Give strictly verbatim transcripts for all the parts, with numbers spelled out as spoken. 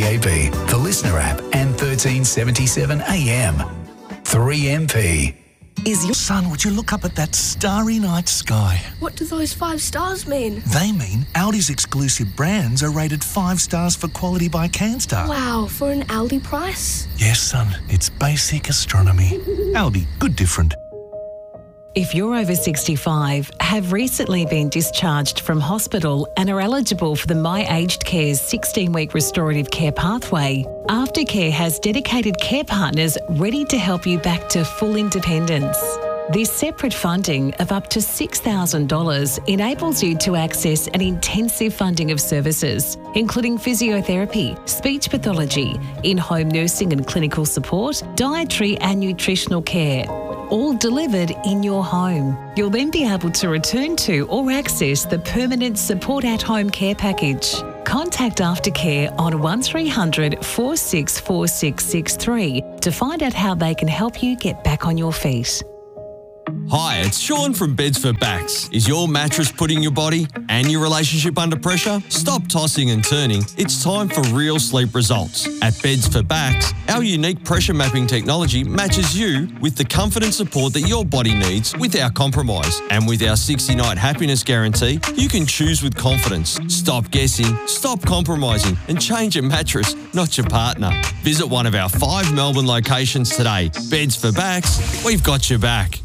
A P, the Listener app and thirteen seventy-seven A M. three M P. Is your son, would you look up at that starry night sky? What do those five stars mean? They mean Aldi's exclusive brands are rated five stars for quality by CanStar. Wow, for an Aldi price? Yes, son, it's basic astronomy. Aldi, good different. If you're over sixty-five, have recently been discharged from hospital and are eligible for the My Aged Care's sixteen-week restorative care pathway, Aftercare has dedicated care partners ready to help you back to full independence. This separate funding of up to six thousand dollars enables you to access an intensive funding of services, including physiotherapy, speech pathology, in-home nursing and clinical support, dietary and nutritional care, all delivered in your home. You'll then be able to return to or access the permanent support at home care package. Contact Aftercare on one three hundred, four six four six six three to find out how they can help you get back on your feet. Hi, it's Sean from Beds for Backs. Is your mattress putting your body and your relationship under pressure? Stop tossing and turning. It's time for real sleep results. At Beds for Backs, our unique pressure mapping technology matches you with the comfort and support that your body needs without compromise. And with our sixty-night happiness guarantee, you can choose with confidence. Stop guessing, stop compromising, and change your mattress, not your partner. Visit one of our five Melbourne locations today. Beds for Backs, we've got your back.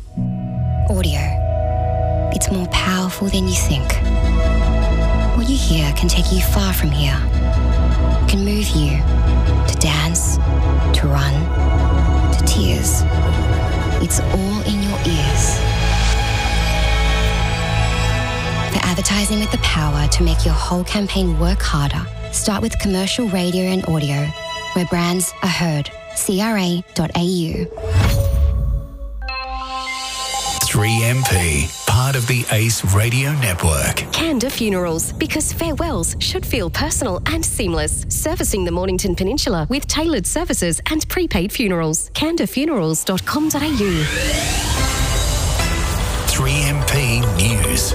Audio. It's more powerful than you think. What you hear can take you far from here. It can move you to dance, to run, to tears. It's all in your ears. For advertising with the power to make your whole campaign work harder, start with commercial radio and audio, where brands are heard. C R A dot A U. three M P, part of the Ace Radio Network. Canda Funerals, because farewells should feel personal and seamless. Servicing the Mornington Peninsula with tailored services and prepaid funerals. canda funerals dot com dot A U. three M P News.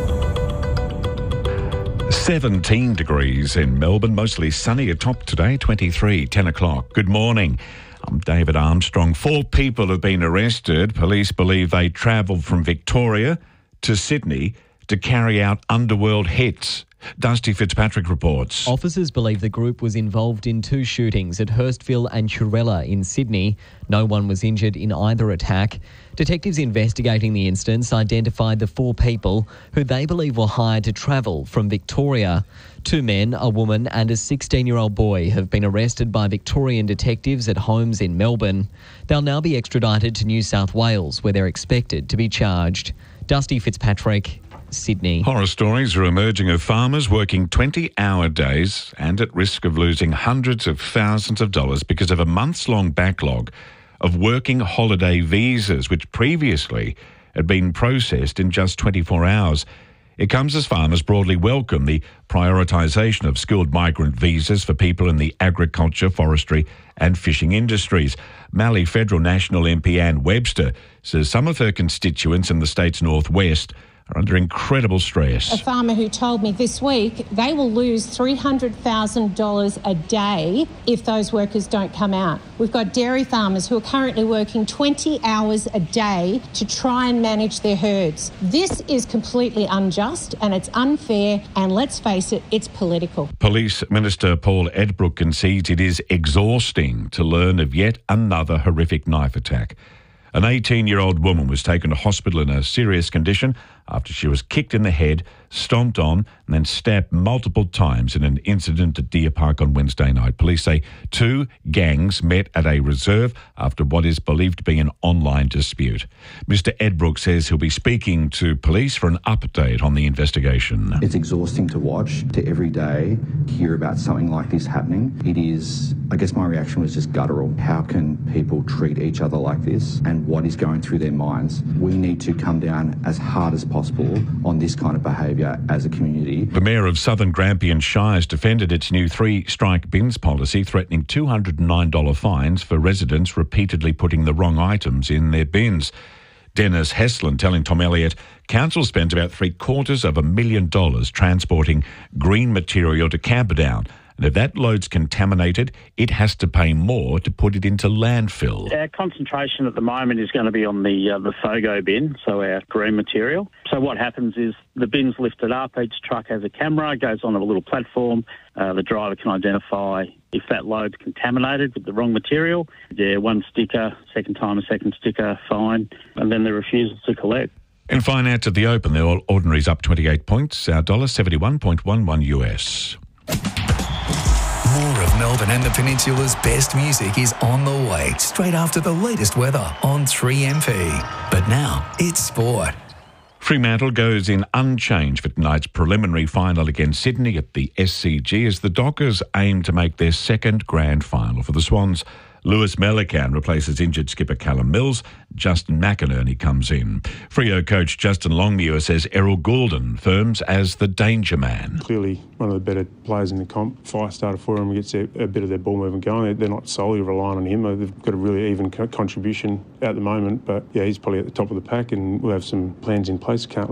seventeen degrees in Melbourne, mostly sunny atop today, twenty-three, ten o'clock. Good morning. I'm David Armstrong. Four people have been arrested. Police believe they travelled from Victoria to Sydney to carry out underworld hits. Dusty Fitzpatrick reports. Officers believe the group was involved in two shootings at Hurstville and Churella in Sydney. No one was injured in either attack. Detectives investigating the incidents identified the four people who they believe were hired to travel from Victoria. Two men, a woman and a sixteen-year-old boy have been arrested by Victorian detectives at homes in Melbourne. They'll now be extradited to New South Wales, where they're expected to be charged. Dusty Fitzpatrick, Sydney. Horror stories are emerging of farmers working twenty-hour days and at risk of losing hundreds of thousands of dollars because of a months-long backlog of working holiday visas, which previously had been processed in just twenty-four hours. It comes as farmers broadly welcome the prioritisation of skilled migrant visas for people in the agriculture, forestry and fishing industries. Mallee Federal National M P Ann Webster says some of her constituents in the state's northwest are under incredible stress. A farmer who told me this week they will lose three hundred thousand dollars a day if those workers don't come out. We've got dairy farmers who are currently working twenty hours a day to try and manage their herds. This is completely unjust and it's unfair, and let's face it, it's political. Police Minister Paul Edbrook concedes it is exhausting to learn of yet another horrific knife attack. An eighteen-year-old woman was taken to hospital in a serious condition after she was kicked in the head, stomped on and then stabbed multiple times in an incident at Deer Park on Wednesday night. Police say two gangs met at a reserve after what is believed to be an online dispute. Mister Edbrook says he'll be speaking to police for an update on the investigation. It's exhausting to watch, to every day hear about something like this happening. It is, I guess my reaction was just guttural. How can people treat each other like this, and what is going through their minds? We need to come down as hard as possible on this kind of behaviour as a community. The Mayor of Southern Grampian Shires defended its new three-strike bins policy, threatening two hundred nine dollars fines for residents repeatedly putting the wrong items in their bins. Dennis Heslin telling Tom Elliott, Council spent about three quarters of a million dollars transporting green material to Camperdown And if that load's contaminated, it has to pay more to put it into landfill. Our concentration at the moment is going to be on the uh, the FOGO bin, so our green material. So what happens is the bin's lifted up, each truck has a camera, goes on a little platform, uh, the driver can identify if that load's contaminated with the wrong material. Yeah, one sticker, second time a second sticker, fine, and then the refusal to collect. In finance at the Open, the Ordinary's up twenty-eight points, our dollar seventy-one point one one U S. More of Melbourne and the Peninsula's best music is on the way, straight after the latest weather on three M P. But now, it's sport. Fremantle goes in unchanged for tonight's preliminary final against Sydney at the S C G as the Dockers aim to make their second grand final. For the Swans, Lewis Melican replaces injured skipper Callum Mills. Justin McInerney comes in. Freo coach Justin Longmuir says Errol Goulden firms as the danger man. Clearly one of the better players in the comp. Five starter for him, gets a, a bit of their ball movement going. They're not solely relying on him. They've got a really even co- contribution at the moment. But yeah, he's probably at the top of the pack and we'll have some plans in place. Can't